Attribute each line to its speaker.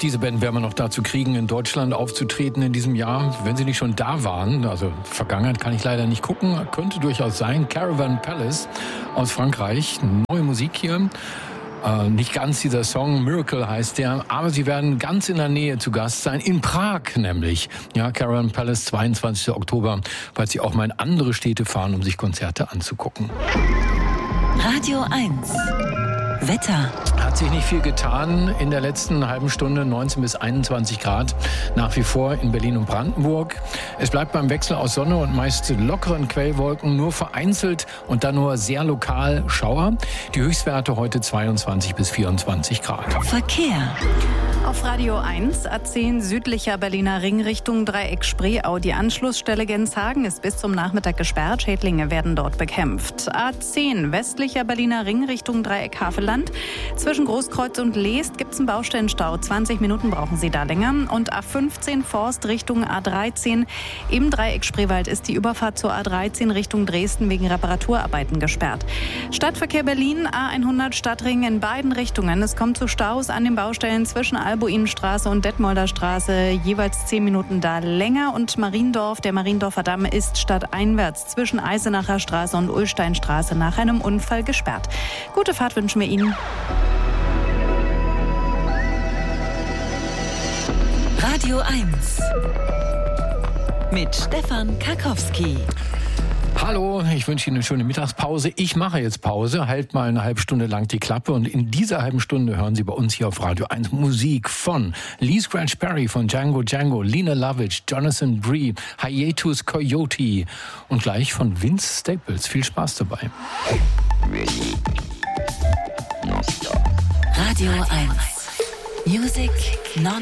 Speaker 1: diese Band werden wir noch dazu kriegen, in Deutschland aufzutreten in diesem Jahr. Wenn sie nicht schon da waren, also Vergangenheit kann ich leider nicht gucken, könnte durchaus sein. Caravan Palace aus Frankreich, neue Musik hier. Nicht ganz dieser Song, Miracle heißt der, aber sie werden ganz in der Nähe zu Gast sein, in Prag nämlich. Ja, Caravan Palace, 22. Oktober, falls Sie auch mal in andere Städte fahren, um sich Konzerte anzugucken.
Speaker 2: Radio 1. Wetter.
Speaker 1: Hat sich nicht viel getan in der letzten halben Stunde, 19 bis 21 Grad. Nach wie vor in Berlin und Brandenburg. Es bleibt beim Wechsel aus Sonne und meist lockeren Quellwolken, nur vereinzelt und dann nur sehr lokal Schauer. Die Höchstwerte heute 22 bis 24 Grad.
Speaker 2: Verkehr.
Speaker 3: Auf Radio 1, A10 südlicher Berliner Ring Richtung Dreieck Spreeau. Die Anschlussstelle Genshagen ist bis zum Nachmittag gesperrt. Schädlinge werden dort bekämpft. A10 westlicher Berliner Ring Richtung Dreieck Havelland. Zwischen Großkreuz und Leest gibt es einen Baustellenstau. 20 Minuten brauchen Sie da länger. Und A15 Forst Richtung A13. Im Dreieck Spreewald ist die Überfahrt zur A13 Richtung Dresden wegen Reparaturarbeiten gesperrt. Stadtverkehr Berlin, A100 Stadtring in beiden Richtungen. Es kommt zu Staus an den Baustellen zwischen Albuinenstraße und Detmolder Straße. Jeweils 10 Minuten da länger. Und Mariendorf, der Mariendorfer Damm ist stadteinwärts zwischen Eisenacher Straße und Ullsteinstraße nach einem Unfall gesperrt. Gute Fahrt wünschen wir Ihnen.
Speaker 2: Radio 1 mit Stefan Karkowski.
Speaker 1: Hallo, ich wünsche Ihnen eine schöne Mittagspause. Ich mache jetzt Pause, halt mal eine halbe Stunde lang die Klappe und in dieser halben Stunde hören Sie bei uns hier auf Radio 1 Musik von Lee Scratch Perry, von Django Django, Lena Lovitch, Jonathan Bree, Hiatus Coyote und gleich von Vince Staples. Viel Spaß dabei.
Speaker 2: Radio 1 Music non